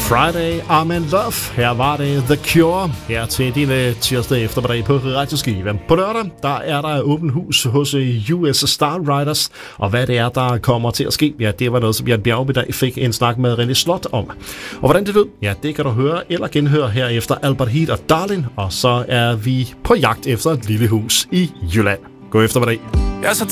Friday, I'm in love. Her var det The Cure. Her til din tirsdag eftermiddag på Radio Skive. På lørdag, der er der åbent hus hos US Star Riders. Og hvad det er, der kommer til at ske, ja, det var noget, som Jan Bjerg i dag fik en snak med René Slot om. Og hvordan det lød, ja, det kan du høre eller genhøre her efter Albert Heat og Darlin. Og så er vi på jagt efter et lille hus i Jylland. God eftermiddag. Jeg er så